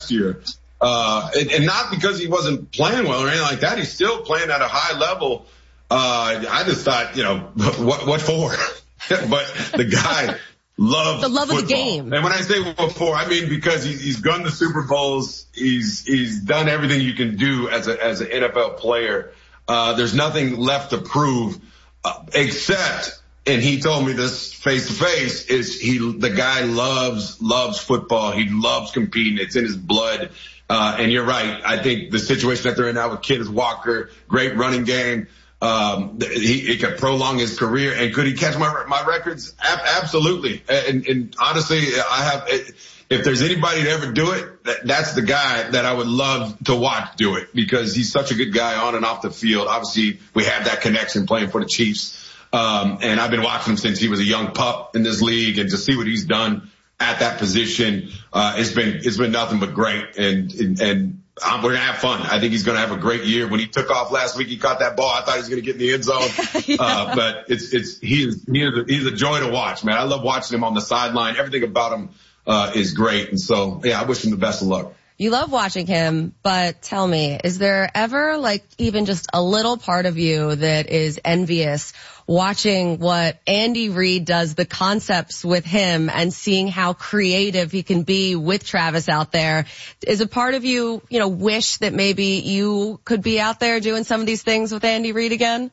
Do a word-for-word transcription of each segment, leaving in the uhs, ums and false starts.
last year. Uh, and, and not because he wasn't playing well or anything like that. He's still playing at a high level. Uh, I just thought, you know, what, what for? But the guy loves the love football. of the game. And when I say what for, I mean because he's, he's gone to Super Bowls. He's, he's done everything you can do as a, as an N F L player. Uh, there's nothing left to prove, uh, except, and he told me this face to face, is he, the guy loves, loves football. He loves competing. It's in his blood. Uh, and you're right. I think the situation that they're in now with Kenneth Walker, great running game. Um, he, he could prolong his career, and could he catch my my records? A- absolutely. And, and honestly, I have. If there's anybody to ever do it, that, that's the guy that I would love to watch do it, because he's such a good guy on and off the field. Obviously, we have that connection playing for the Chiefs, um, and I've been watching him since he was a young pup in this league, and to see what he's done at that position, uh, it's been it's been nothing but great, and and. and Um, we're going to have fun. I think he's going to have a great year. When he took off last week, he caught that ball. I thought he was going to get in the end zone. yeah. uh, but it's, it's, he is, he is a, he's a joy to watch, man. I love watching him on the sideline. Everything about him, uh, is great. And so, yeah, I wish him the best of luck. You love watching him, but tell me, is there ever like even just a little part of you that is envious watching what Andy Reid does, the concepts with him, and seeing how creative he can be with Travis out there? Is a part of you, you know, wish that maybe you could be out there doing some of these things with Andy Reid again?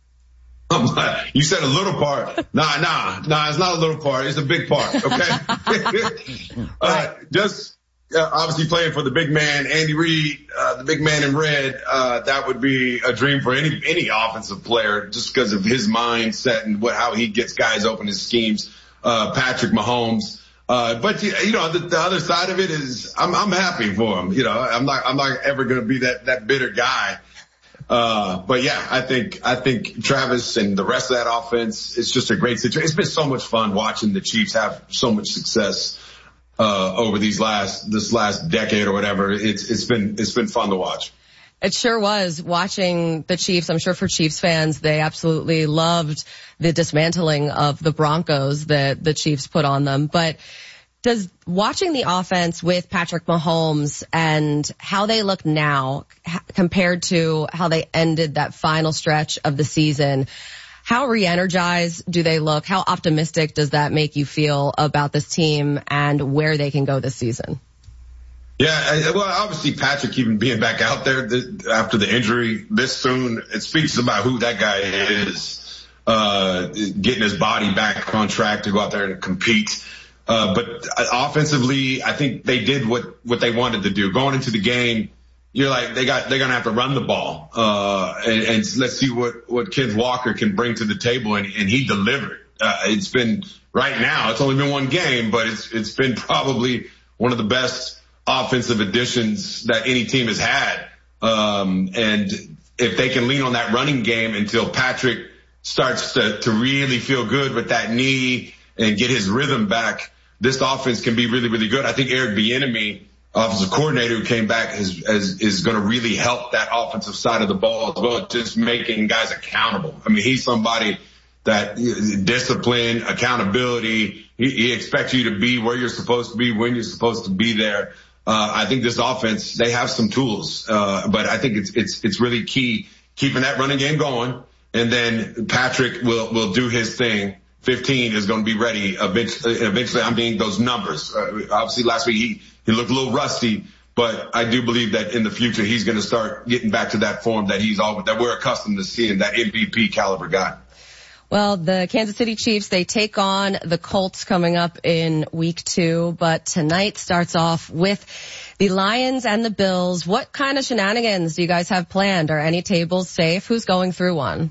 You said a little part. Nah, nah, nah, it's not a little part. It's a big part, okay? uh, just, Uh, obviously playing for the big man, Andy Reid, uh, the big man in red, uh, that would be a dream for any, any offensive player, just because of his mindset and what, how he gets guys open, his schemes. Uh, Patrick Mahomes. Uh, but you know, the, the other side of it is I'm, I'm happy for him. You know, I'm not, I'm not ever going to be that, that bitter guy. Uh, but yeah, I think, I think Travis and the rest of that offense, it's just a great situation. It's been so much fun watching the Chiefs have so much success Uh, over these last, this last decade or whatever. It's, it's been, it's been fun to watch. It sure was, watching the Chiefs. I'm sure for Chiefs fans, they absolutely loved the dismantling of the Broncos that the Chiefs put on them. But does watching the offense with Patrick Mahomes and how they look now compared to how they ended that final stretch of the season, how re-energized do they look? How optimistic does that make you feel about this team and where they can go this season? Yeah, well, obviously Patrick even being back out there after the injury this soon, it speaks about who that guy is, uh, getting his body back on track to go out there and compete. Uh, but offensively, I think they did what, what they wanted to do. Going into the game, you're like, they got, they're going to have to run the ball. Uh, and, and let's see what, what Kenneth Walker can bring to the table. And, and he delivered. Uh, it's been right now, it's only been one game, but it's, it's been probably one of the best offensive additions that any team has had. Um, and if they can lean on that running game until Patrick starts to, to really feel good with that knee and get his rhythm back, this offense can be really, really good. I think Eric Bieniemy, offensive coordinator who came back, is, is, is going to really help that offensive side of the ball as well, just making guys accountable. I mean, he's somebody that discipline, accountability, he, he expects you to be where you're supposed to be, when you're supposed to be there. Uh, I think this offense, they have some tools, uh, but I think it's, it's, it's really key keeping that running game going. And then Patrick will, will do his thing. fifteen is going to be ready eventually. Eventually, I mean, those numbers. Uh, obviously, last week he, he looked a little rusty, but I do believe that in the future he's going to start getting back to that form that he's always, that we're accustomed to seeing, that M V P caliber guy. Well, the Kansas City Chiefs, they take on the Colts coming up in week two, but tonight starts off with the Lions and the Bills. What kind of shenanigans do you guys have planned? Are any tables safe? Who's going through one?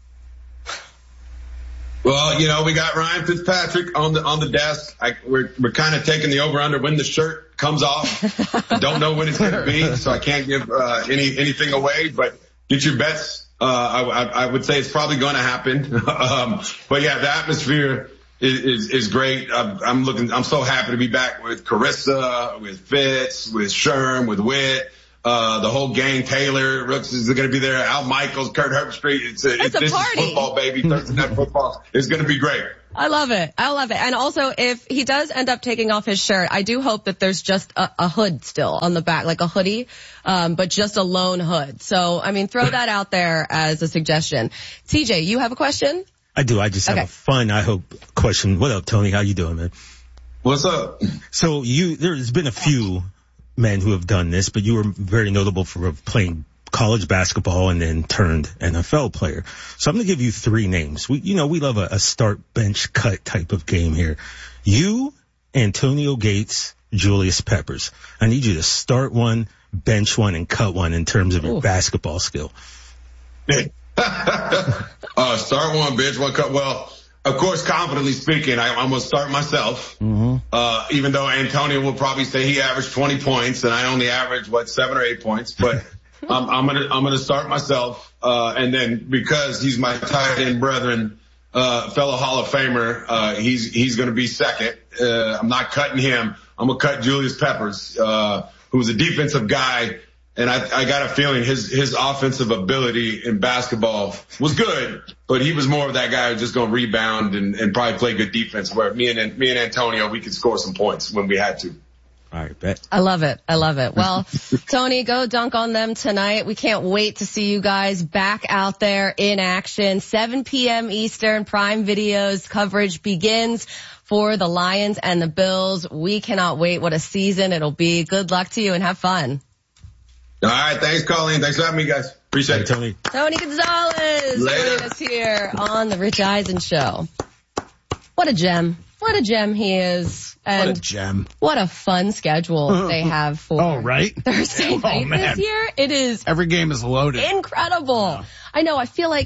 Well, you know, we got Ryan Fitzpatrick on the on the desk. I, we're we're kind of taking the over under when the shirt comes off. I don't know when it's going to be, so I can't give uh, any anything away. But get your bets. Uh, I, I would say it's probably going to happen. um, but yeah, the atmosphere is is, is great. I'm, I'm looking. I'm so happy to be back with Carissa, with Fitz, with Sherm, with Witt. Uh, the whole gang, Taylor, Rooks is going to be there. Al Michaels, Kurt Herbstreit. It's a, it's it's, a this party. is football, baby. Thursday night football. It's going to be great. I love it. I love it. And also, if he does end up taking off his shirt, I do hope that there's just a, a hood still on the back, like a hoodie, um, but just a lone hood. So, I mean, throw that out there as a suggestion. T J, you have a question? I do. I just have okay. a fun, I hope, question. What up, Tony? How you doing, man? What's up? So you, there's been a few men who have done this, but you were very notable for playing college basketball and then turned N F L player. So I'm going to give you three names. We, you know, we love a, a start, bench, cut type of game here. You, Antonio Gates, Julius Peppers. I need you to start one, bench one, and cut one in terms of your Ooh. basketball skill. uh, start one, bench one, cut. Well, of course, confidently speaking, I, I'm going to start myself. Mm-hmm. Uh, even though Antonio will probably say he averaged twenty points and I only averaged, what, seven or eight points. But I'm, I'm going to, I'm going to start myself. Uh, and then because he's my tight end brethren, uh, fellow Hall of Famer, uh, he's, he's going to be second. Uh, I'm not cutting him. I'm going to cut Julius Peppers, uh, who's a defensive guy. And I, I got a feeling his, his offensive ability in basketball was good, but he was more of that guy who's just going to rebound and, and probably play good defense, where me and, me and Antonio, we could score some points when we had to. All right, bet. I love it. I love it. Well, Tony, go dunk on them tonight. We can't wait to see you guys back out there in action. seven p.m. Eastern, Prime Video's coverage begins for the Lions and the Bills. We cannot wait. What a season it'll be. Good luck to you and have fun. All right. Thanks, Colleen. Thanks for having me, guys. Appreciate it. Tony. Tony Gonzalez joining us here on the Rich Eisen Show. What a gem. What a gem he is. And what a gem. What a fun schedule they have for oh, right? Thursday night oh, this year. It is. Every game is loaded. Incredible. Yeah. I know. I feel like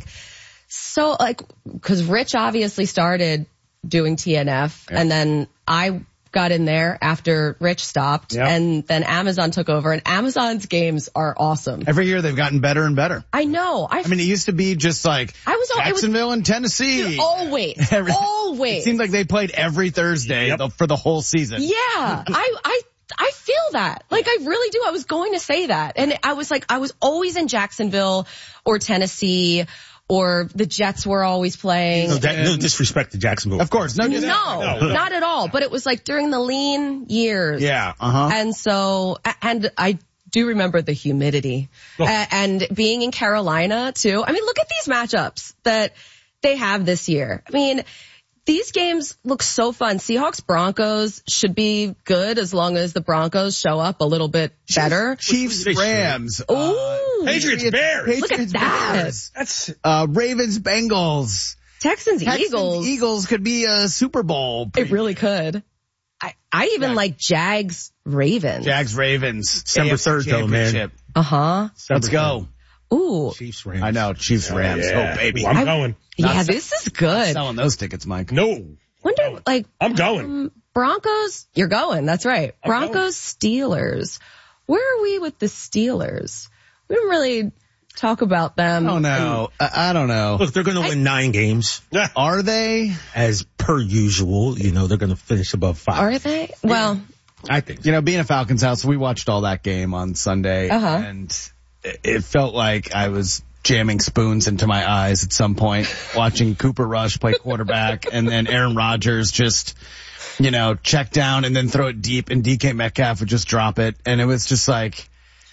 so like, cause Rich obviously started doing T N F yeah. and then I got in there after Rich stopped yep. and then Amazon took over, and Amazon's games are awesome. Every year they've gotten better and better. I know. I, I mean, it used to be just like I was, Jacksonville was, and Tennessee. Always. every, always. It seemed like they played every Thursday yep. for the whole season. Yeah. I, I, I feel that. Like, I really do. I was going to say that. And I was like, I was always in Jacksonville or Tennessee, or the Jets were always playing. No, that, no disrespect to Jacksonville. Of course. No, no, no, not at all. But it was like during the lean years. Yeah. Uh-huh. And so, and I do remember the humidity oh. uh, and being in Carolina too. I mean, look at these matchups that they have this year. I mean, these games look so fun. Seahawks Broncos should be good as long as the Broncos show up a little bit better. Chiefs Rams. Ooh. Uh, Patriots Bears. Patriots, look at that. Bears. That's uh Ravens Bengals. Texans, Texans Eagles. Eagles could be a Super Bowl. It really could. I I even yeah. like Jags Ravens. Jags Ravens. December third though, man. Uh-huh. Let's go. Ooh. Chiefs Rams. I know, Chiefs Rams. Oh, yeah. Oh baby. I'm going. Yeah, not this is good. Selling those tickets, Mike. No. Wonder, like, I'm going. Um, Broncos, you're going. That's right. I'm Broncos, Steelers. Where are we with the Steelers? We didn't really talk about them. I don't know. I, I don't know. Look, they're going to win nine games. Are they? As per usual, you know, they're going to finish above five. Are they? Well, I think so. You know, being a Falcons house, we watched all that game on Sunday, uh-huh. and it felt like I was jamming spoons into my eyes at some point, watching Cooper Rush play quarterback, and then Aaron Rodgers just, you know, check down and then throw it deep, and D K Metcalf would just drop it, and it was just like,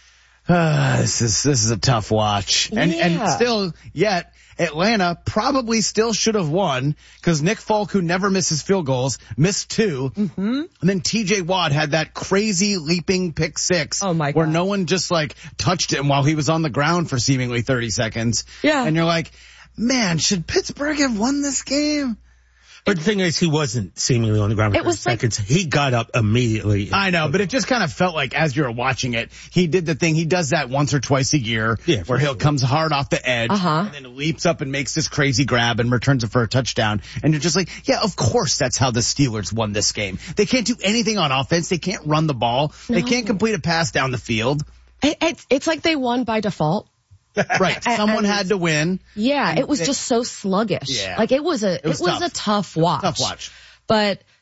uh, this is this is a tough watch, and yeah. and still yet. Atlanta probably still should have won because Nick Folk, who never misses field goals, missed two. Mm-hmm. And then T J Watt had that crazy leaping pick six oh my God. where no one just like touched him while he was on the ground for seemingly thirty seconds. Yeah. And you're like, man, should Pittsburgh have won this game? But the thing is, he wasn't seemingly on the ground for it was seconds. Like, he got up immediately. I know, but it just kind of felt like as you were watching it, he did the thing. He does that once or twice a year yeah, where he sure. comes hard off the edge uh-huh. and then leaps up and makes this crazy grab and returns it for a touchdown. And you're just like, yeah, of course that's how the Steelers won this game. They can't do anything on offense. They can't run the ball. No. They can't complete a pass down the field. It, it's, it's like they won by default. Right. Someone and, had to win. Yeah, it was it, just so sluggish. Yeah. Like it was a, it was, it was a tough watch. Tough watch. But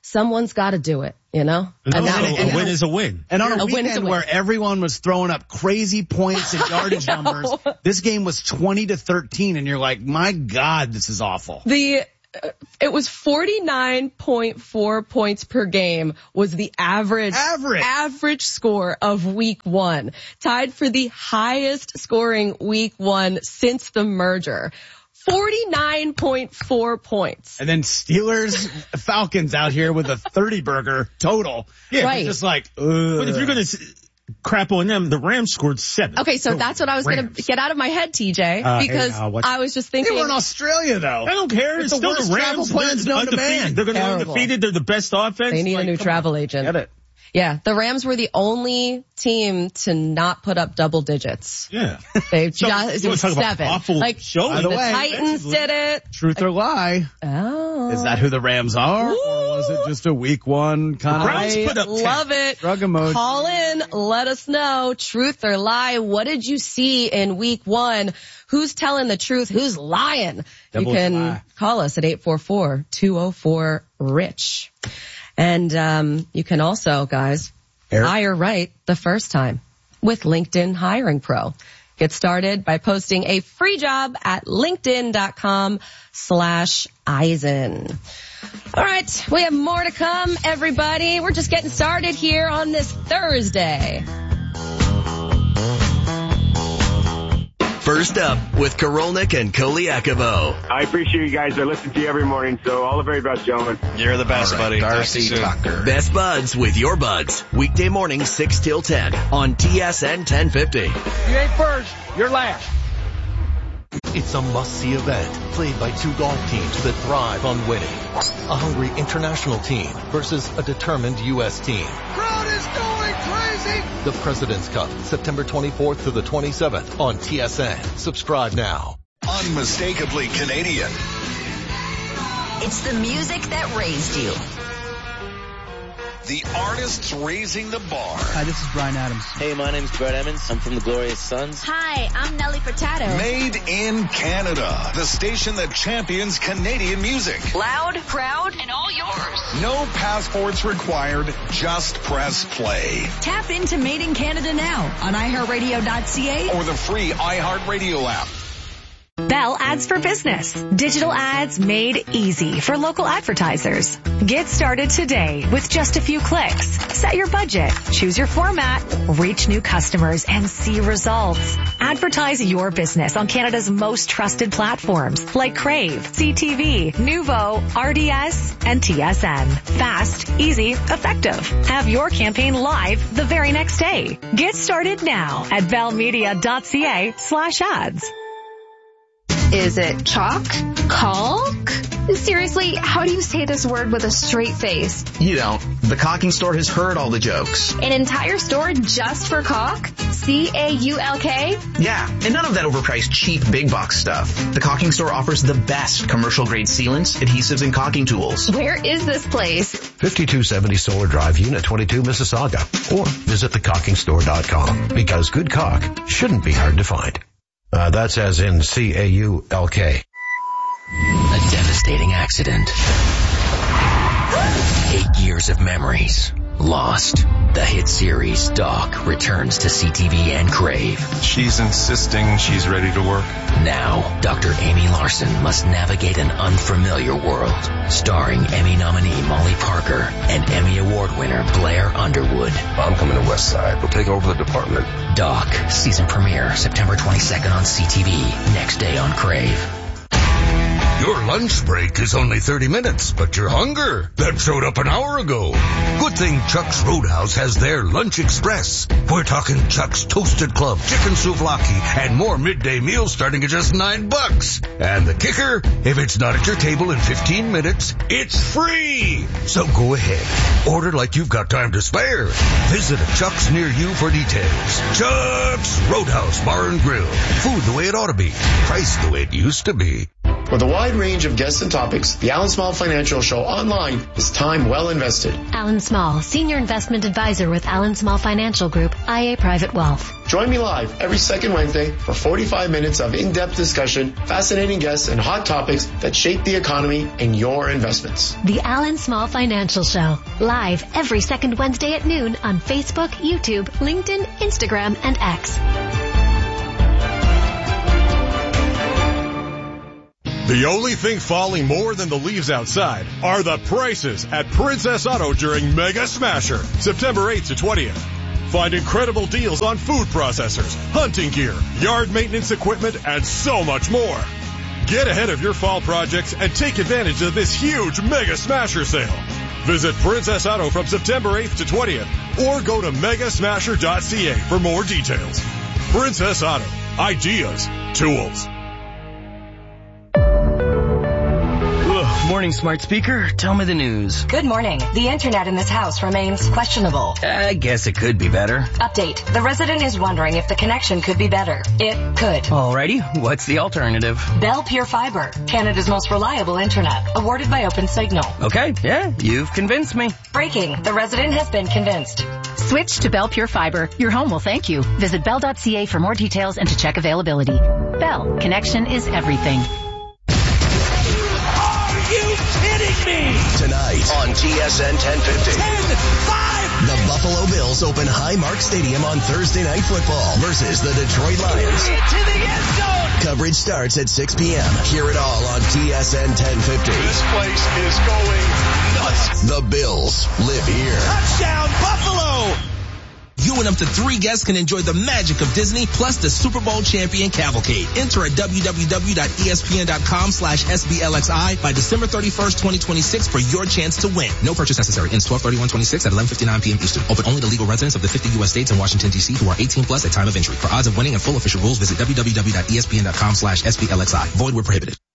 someone's got to do it, you know? And, And that- a, and- a win is a win. And on a, A win is a weekend win. where everyone was throwing up crazy points and yardage I know. numbers, this game was twenty to thirteen, and you're like, my God, this is awful. The uh, it was forty-nine point four points per game was the average Average. average score of week one, tied for the highest scoring week one since the merger. forty-nine point four points. And then Steelers, Falcons out here with a thirty burger total. Yeah, Right. Just like, ugh. But if you're going to crap on them, the Rams scored seven. Okay, so The that's what I was going Rams. to get out of my head, T J, Uh, hey, because uh, what's- I was just They thinking. were in Australia, though. I don't care. It's, It's the still worst the travel Rams. plans They're known to undefeated. man. They're going to be Terrible. undefeated. They're the best offense. They need Like, a new come travel on. agent. Get it. Yeah, the Rams were the only team to not put up double digits. Yeah. They So, just, it you was wanna talk about seven. awful Like, showing. By the the way, Titans did it. Truth or lie? Oh. Is that who the Rams are? Or was it just a week one kind Browns of put up ten. Love it. drug emoji? Call in. Let us know. Truth or lie. What did you see in week one? Who's telling the truth? Who's lying? Double you can lie. call us at eight four four, two oh four, RICH. And um, you can also, guys, Eric? hire right the first time with LinkedIn Hiring Pro. Get started by posting a free job at linkedin.com slash Eisen. All right, we have more to come, everybody. We're just getting started here on this Thursday. First up with Korolnik and Koliakovo. I appreciate you guys. I listen to you every morning, so all the very best, gentlemen. You're the best, buddy. Darcy Tucker. Best Buds with your buds. Weekday mornings six till ten on T S N ten fifty. You ain't first, you're last. It's a must-see event played by two golf teams that thrive on winning. A hungry international team versus a determined U S team. Crowd is going crazy. The President's Cup, September twenty-fourth to the twenty-seventh on T S N. Subscribe now. Unmistakably Canadian. It's the music that raised you. The artists raising the bar. Hi, this is Brian Adams. Hey, my name's Brett Emmons. I'm from the Glorious Sons. Hi, I'm Nelly Furtado. Made in Canada. The station that champions Canadian music. Loud, proud, and all yours. No passports required. Just press play. Tap into Made in Canada now on i heart radio dot c a Or the free iHeartRadio app. Bell Ads for Business. Digital ads made easy for local advertisers. Get started today with just a few clicks. Set your budget, choose your format, reach new customers, and see results. Advertise your business on Canada's most trusted platforms like Crave, C T V, Nuvo, R D S, and T S N. Fast, easy, effective. Have your campaign live the very next day. Get started now at bellmedia dot c a slash ads. Is it chalk? Caulk? Seriously, how do you say this word with a straight face? You don't. The Caulking Store has heard all the jokes. An entire store just for caulk? C A U L K? Yeah, and none of that overpriced cheap big box stuff. The Caulking Store offers the best commercial grade sealants, adhesives, and caulking tools. Where is this place? fifty-two seventy Solar Drive, Unit twenty-two, Mississauga. Or visit the caulking store dot com. Because good caulk shouldn't be hard to find. Uh, that's as in C A U L K. A devastating accident. Eight years of memories lost. The hit series Doc returns to C T V and Crave. She's insisting she's ready to work. Now, Doctor Amy Larson must navigate an unfamiliar world. Starring Emmy nominee Molly Parker and Emmy Award winner Blair Underwood. I'm coming to West Side. We'll take over the department. Doc, season premiere September twenty-second on C T V. Next day on Crave. Your lunch break is only thirty minutes, but your hunger, that showed up an hour ago. Good thing Chuck's Roadhouse has their Lunch Express. We're talking Chuck's Toasted Club, Chicken Souvlaki, and more midday meals starting at just nine bucks. And the kicker, if it's not at your table in fifteen minutes, it's free. So go ahead, order like you've got time to spare. Visit a Chuck's near you for details. Chuck's Roadhouse Bar and Grill. Food the way it ought to be. Price the way it used to be. With a wide range of guests and topics, the Alan Small Financial Show online is time well invested. Alan Small, Senior Investment Advisor with Alan Small Financial Group, I A Private Wealth. Join me live every second Wednesday for forty-five minutes of in-depth discussion, fascinating guests, and hot topics that shape the economy and your investments. The Alan Small Financial Show, live every second Wednesday at noon on Facebook, YouTube, LinkedIn, Instagram, and X. The only thing falling more than the leaves outside are the prices at Princess Auto during Mega Smasher, September eighth to twentieth. Find incredible deals on food processors, hunting gear, yard maintenance equipment, and so much more. Get ahead of your fall projects and take advantage of this huge Mega Smasher sale. Visit Princess Auto from September eighth to twentieth or go to mega smasher dot c a for more details. Princess Auto. Ideas. Tools. Morning, smart speaker. Tell me the news. Good morning. The internet in this house remains questionable. I guess it could be better. Update. The resident is wondering if the connection could be better. It could. Alrighty. What's the alternative? Bell Pure Fiber, Canada's most reliable internet, awarded by OpenSignal. Okay. Yeah, you've convinced me. Breaking. The resident has been convinced. Switch to Bell Pure Fiber. Your home will thank you. Visit bell dot c a for more details and to check availability. Bell. Connection is everything. You kidding me? Tonight on T S N ten fifty. ten five. The Buffalo Bills open Highmark Stadium on Thursday Night Football versus the Detroit Lions. To the end zone. Coverage starts at six p.m. Hear it all on T S N ten fifty. This place is going nuts. The Bills live here. Touchdown, Buffalo. You and up to three guests can enjoy the magic of Disney plus the Super Bowl champion cavalcade. Enter at w w w dot e s p n dot com slash s b l x i by December thirty-first, twenty twenty-six for your chance to win. No purchase necessary. Ends twelve thirty-one twenty-six at eleven fifty-nine p.m. Eastern. Open only to legal residents of the fifty U S states and Washington, D C who are eighteen plus at time of entry. For odds of winning and full official rules, visit w w w dot e s p n dot com slash s b l x i. Void where prohibited.